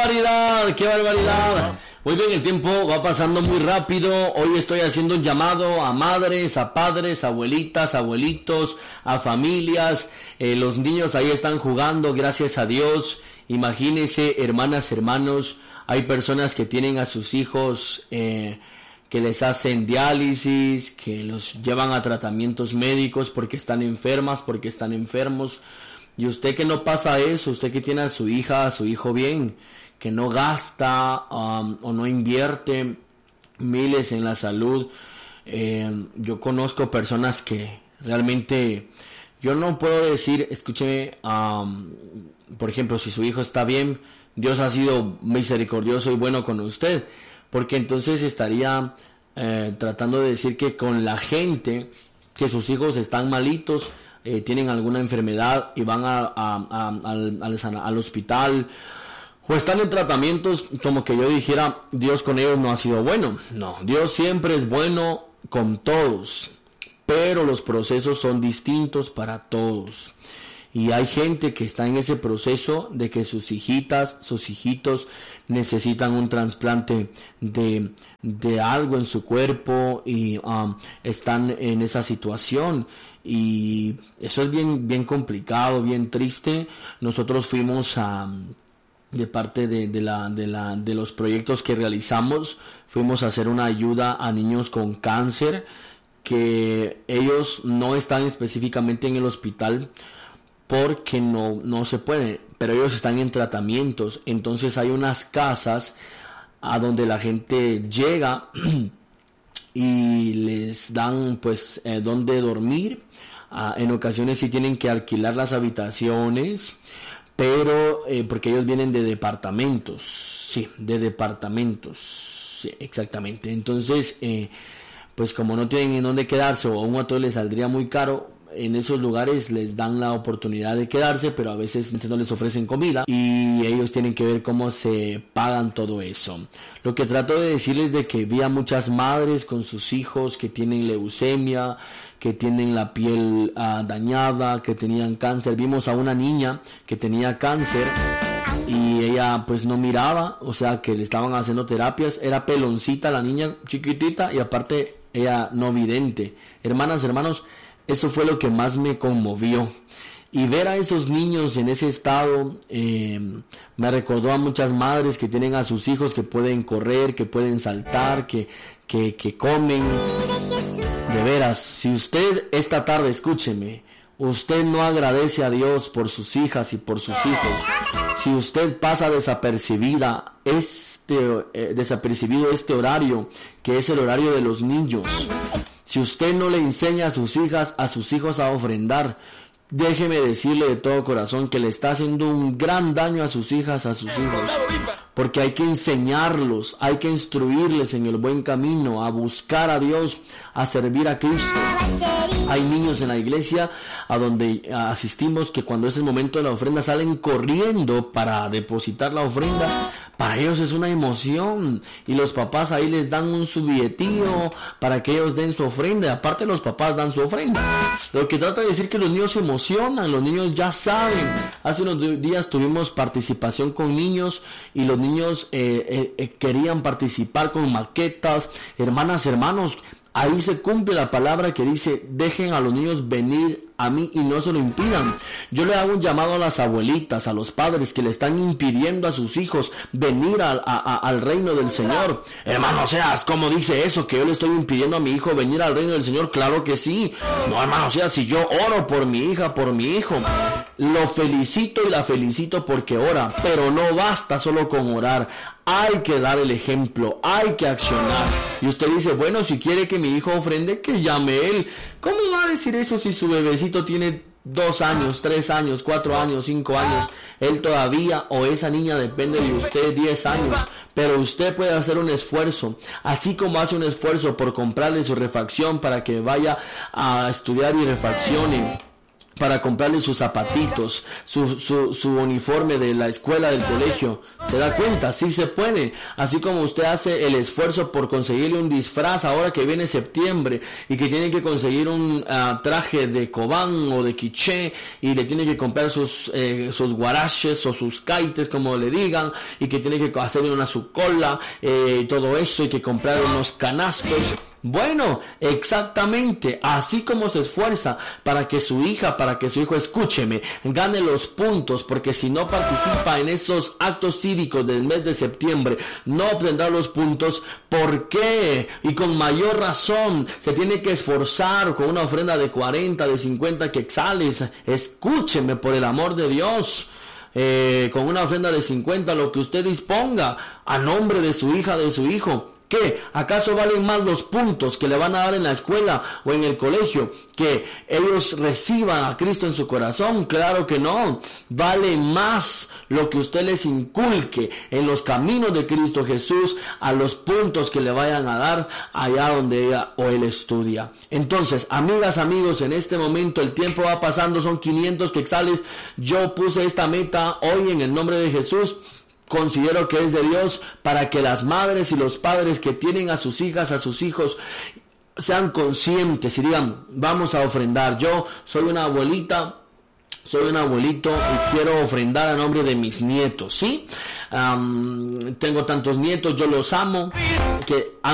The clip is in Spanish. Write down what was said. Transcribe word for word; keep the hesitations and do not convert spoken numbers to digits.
barbaridad! ¡Qué barbaridad! Muy bien, el tiempo va pasando muy rápido. Hoy estoy haciendo un llamado a madres, a padres, abuelitas, abuelitos, a familias. Eh, los niños ahí están jugando, gracias a Dios. Imagínense, hermanas, hermanos, hay personas que tienen a sus hijos eh, que les hacen diálisis, que los llevan a tratamientos médicos porque están enfermas, porque están enfermos. Y usted que no pasa eso, usted que tiene a su hija, a su hijo bien, que no gasta um, o no invierte miles en la salud. Eh, yo conozco personas que realmente, yo no puedo decir, escúcheme, um, por ejemplo, si su hijo está bien, Dios ha sido misericordioso y bueno con usted, porque entonces estaría eh, tratando de decir que con la gente, que sus hijos están malitos, eh, tienen alguna enfermedad y van a, a, a, al, al, al hospital, o están en tratamientos, como que yo dijera, Dios con ellos no ha sido bueno. No, Dios siempre es bueno con todos, pero los procesos son distintos para todos. Y hay gente que está en ese proceso de que sus hijitas, sus hijitos necesitan un trasplante de, de algo en su cuerpo y um, están en esa situación. Y eso es bien, bien complicado, bien triste. Nosotros fuimos a... de parte de, de, la, de, la, de los proyectos que realizamos, fuimos a hacer una ayuda a niños con cáncer, que ellos no están específicamente en el hospital porque no, no se puede, pero ellos están en tratamientos. Entonces hay unas casas a donde la gente llega y les dan pues eh, donde dormir. Ah, en ocasiones sí tienen que alquilar las habitaciones, pero eh, porque ellos vienen de departamentos, sí, de departamentos, sí, exactamente. Entonces, eh, pues como no tienen en dónde quedarse o a un hotel les saldría muy caro, en esos lugares les dan la oportunidad de quedarse, pero a veces no les ofrecen comida y ellos tienen que ver cómo se pagan todo eso. Lo que trato de decirles de que vi a muchas madres con sus hijos que tienen leucemia, que tienen la piel uh, dañada, que tenían cáncer. Vimos a una niña que tenía cáncer y ella pues no miraba, o sea que le estaban haciendo terapias, era peloncita la niña, chiquitita, y aparte ella no vidente. Hermanas, hermanos, eso fue lo que más me conmovió. Y ver a esos niños en ese estado eh, me recordó a muchas madres que tienen a sus hijos que pueden correr, que pueden saltar, que, que, que comen. De veras, si usted esta tarde, escúcheme, usted no agradece a Dios por sus hijas y por sus hijos, si usted pasa desapercibida este, eh, desapercibido este horario, que es el horario de los niños, si usted no le enseña a sus hijas, a sus hijos a ofrendar, déjeme decirle de todo corazón que le está haciendo un gran daño a sus hijas, a sus hijos. Porque hay que enseñarlos, hay que instruirles en el buen camino, a buscar a Dios, a servir a Cristo. Hay niños en la iglesia a donde asistimos que cuando es el momento de la ofrenda salen corriendo para depositar la ofrenda. Para ellos es una emoción y los papás ahí les dan un su billetío para que ellos den su ofrenda. Y aparte los papás dan su ofrenda. Lo que trata de decir que los niños se emocionan, los niños ya saben. Hace unos días tuvimos participación con niños y los niños eh, eh, querían participar con maquetas. Hermanas, hermanos, ahí se cumple la palabra que dice: dejen a los niños venir a mí y no se lo impidan. Yo le hago un llamado a las abuelitas, a los padres que le están impidiendo a sus hijos venir a, a, a, al reino del Señor. Hermano, seas, ¿cómo dice eso? Que yo le estoy impidiendo a mi hijo venir al reino del Señor. Claro que sí. No, hermano, seas, si yo oro por mi hija, por mi hijo, lo felicito y la felicito porque ora, pero no basta solo con orar. Hay que dar el ejemplo, hay que accionar. Y usted dice, bueno, si quiere que mi hijo ofrende, que llame él. ¿Cómo va a decir eso si su bebecito tiene dos años, tres años, cuatro años, cinco años? Él todavía, o esa niña, depende de usted, diez años. Pero usted puede hacer un esfuerzo, así como hace un esfuerzo por comprarle su refacción para que vaya a estudiar y refaccione. para comprarle sus zapatitos, su, su, su uniforme de la escuela, del colegio. ¿Se da cuenta? Sí se puede. Así como usted hace el esfuerzo por conseguirle un disfraz ahora que viene septiembre y que tiene que conseguir un uh, traje de Cobán o de quiché y le tiene que comprar sus, eh, sus guaraches o sus caites, como le digan, y que tiene que hacerle una su cola eh, y todo eso, y que comprar unos canastos. Bueno, exactamente, así como se esfuerza para que su hija, para que su hijo, escúcheme, gane los puntos, porque si no participa en esos actos cívicos del mes de septiembre, no obtendrá los puntos. ¿Por qué? Y con mayor razón, se tiene que esforzar con una ofrenda de cuarenta, de cincuenta quetzales. Escúcheme, por el amor de Dios. Eh, con una ofrenda de cincuenta, lo que usted disponga, a nombre de su hija, de su hijo. ¿Qué? ¿Acaso valen más los puntos que le van a dar en la escuela o en el colegio que ellos reciban a Cristo en su corazón? Claro que no. Vale más lo que usted les inculque en los caminos de Cristo Jesús a los puntos que le vayan a dar allá donde ella o él estudia. Entonces, amigas, amigos, en este momento el tiempo va pasando, son quinientos quetzales. Yo puse esta meta hoy en el nombre de Jesús. Considero que es de Dios para que las madres y los padres que tienen a sus hijas, a sus hijos, sean conscientes y digan, vamos a ofrendar. Yo soy una abuelita, soy un abuelito y quiero ofrendar a nombre de mis nietos, ¿sí? Um, tengo tantos nietos, yo los amo, que